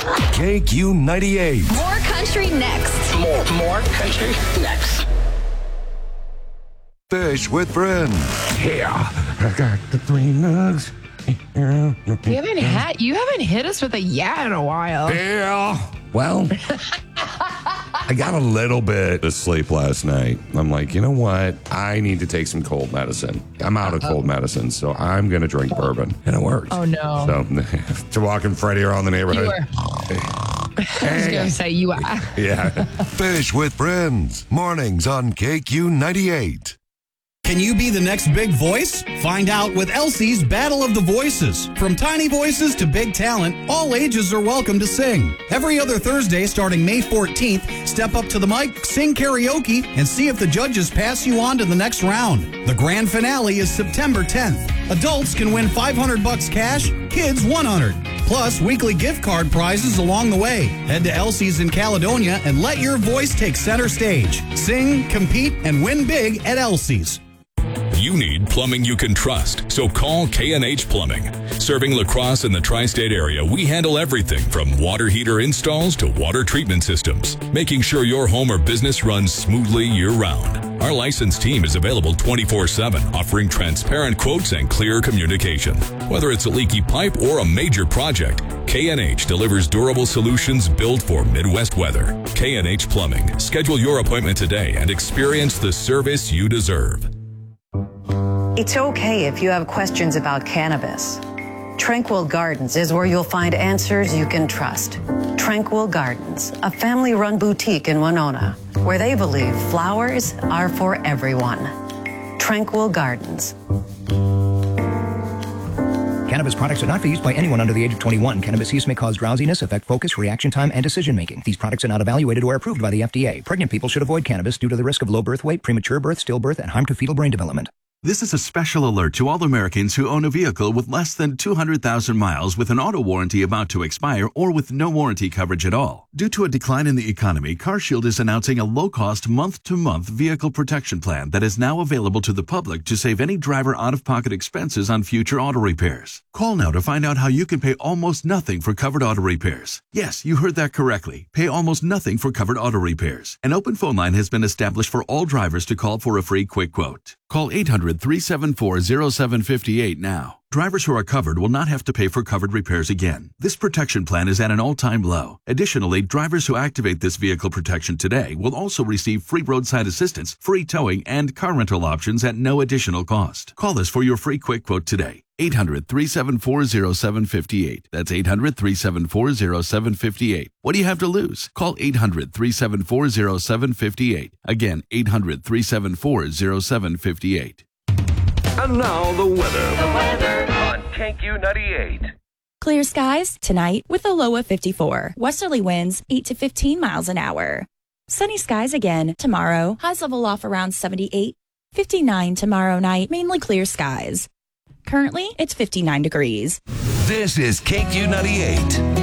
KQ98. More country next. More country next. Fish with friends. Yeah, I got the 3 nugs. You haven't hit us with a yeah in a while. Yeah. Well, I got a little bit of sleep last night. I'm like, you know what? I need to take some cold medicine. I'm out of cold medicine, so I'm going to drink bourbon. And it worked. Oh, no. So, Tawak and Freddie around the neighborhood. I was going to say you are. Yeah. Fish with friends. Mornings on KQ98. Can you be the next big voice? Find out with Elsie's Battle of the Voices. From tiny voices to big talent, all ages are welcome to sing. Every other Thursday starting May 14th, step up to the mic, sing karaoke, and see if the judges pass you on to the next round. The grand finale is September 10th. Adults can win $500 cash, kids $100. Plus, weekly gift card prizes along the way. Head to Elsie's in Caledonia and let your voice take center stage. Sing, compete, and win big at Elsie's. You need plumbing you can trust, so call K&H Plumbing. Serving La Crosse and the tri-state area, we handle everything from water heater installs to water treatment systems, making sure your home or business runs smoothly year-round. Our licensed team is available 24/7, offering transparent quotes and clear communication. Whether it's a leaky pipe or a major project, K&H delivers durable solutions built for Midwest weather. K&H Plumbing. Schedule your appointment today and experience the service you deserve. It's okay if you have questions about cannabis. Tranquil Gardens is where you'll find answers you can trust. Tranquil Gardens, a family-run boutique in Winona, where they believe flowers are for everyone. Tranquil Gardens. Cannabis products are not for use by anyone under the age of 21. Cannabis use may cause drowsiness, affect focus, reaction time, and decision-making. These products are not evaluated or approved by the FDA. Pregnant people should avoid cannabis due to the risk of low birth weight, premature birth, stillbirth, and harm to fetal brain development. This is a special alert to all Americans who own a vehicle with less than 200,000 miles with an auto warranty about to expire or with no warranty coverage at all. Due to a decline in the economy, CarShield is announcing a low-cost month-to-month vehicle protection plan that is now available to the public to save any driver out-of-pocket expenses on future auto repairs. Call now to find out how you can pay almost nothing for covered auto repairs. Yes, you heard that correctly. Pay almost nothing for covered auto repairs. An open phone line has been established for all drivers to call for a free quick quote. Call 800-374-0758 now. Drivers who are covered will not have to pay for covered repairs again. This protection plan is at an all-time low. Additionally, drivers who activate this vehicle protection today will also receive free roadside assistance, free towing, and car rental options at no additional cost. Call us for your free quick quote today. 800-374-0758. That's 800-374-0758. What do you have to lose? Call 800-374-0758. Again, 800-374-0758. And now the weather. On KQ98. Clear skies tonight with a low of 54. Westerly winds 8 to 15 miles an hour. Sunny skies again tomorrow. Highs level off around 78. 59 tomorrow night. Mainly clear skies. Currently, it's 59 degrees. This is KQ98.